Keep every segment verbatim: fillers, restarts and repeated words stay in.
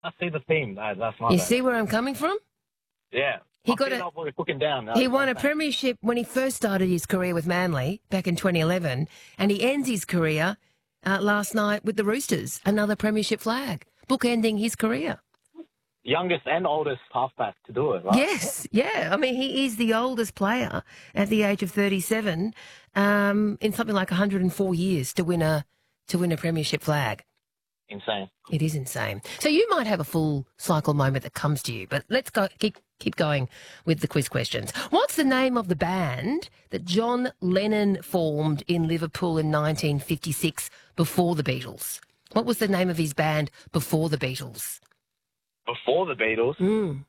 I see the theme. That, that's my You bad. see where I'm coming from? Yeah. He I'm got seeing a- up what we're cooking down. He won a premiership when he first started his career with Manly back in twenty eleven, and he ends his career uh, last night with the Roosters, another premiership flag, bookending his career. Youngest and oldest halfback to do it, right? Yes, yeah. I mean, he is the oldest player at the age of thirty-seven um, in something like one hundred four years to win a to win a premiership flag. Insane. It is insane. So you might have a full cycle moment that comes to you, but let's go keep keep going with the quiz questions. What's the name of the band that John Lennon formed in Liverpool in nineteen fifty-six before the Beatles? What was the name of his band before the Beatles? Before the Beatles? Mm.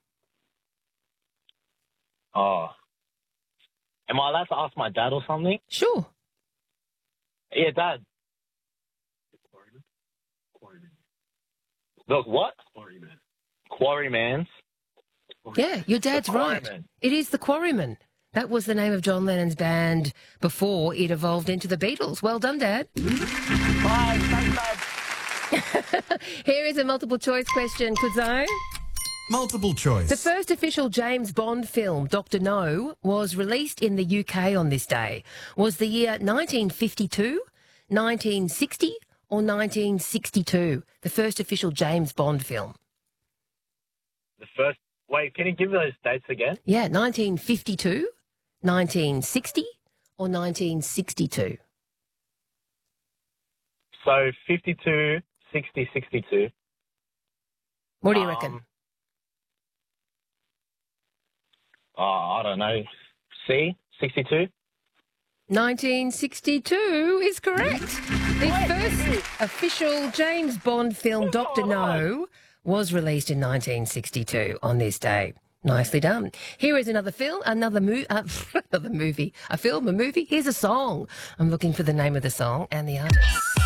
Oh. Am I allowed to ask my dad or something? Sure. Yeah, Dad. Quarrymen. Quarrymen. Look, what? Quarrymen. Quarrymans? Yeah, your dad's The right. Quarrymen. It is the Quarrymen. That was the name of John Lennon's band before it evolved into the Beatles. Well done, Dad. Bye. Thanks, Dad. Here is a multiple choice question, Kudzo. Multiple choice. The first official James Bond film, Doctor No, was released in the U K on this day. Was the year nineteen fifty-two, nineteen sixty or nineteen sixty-two? The first official James Bond film. The first... Wait, can you give me those dates again? Yeah, nineteen fifty-two, nineteen sixty or nineteen sixty-two? So, fifty-two, sixty, sixty-two. What do you Um, reckon? Oh, I don't know. C? sixty-two? nineteen sixty-two is correct. The first official James Bond film, Doctor No, was released in nineteen sixty-two on this day. Nicely done. Here is another film, another, mo- uh, another movie, a film, a movie. Here's a song. I'm looking for the name of the song and the artist.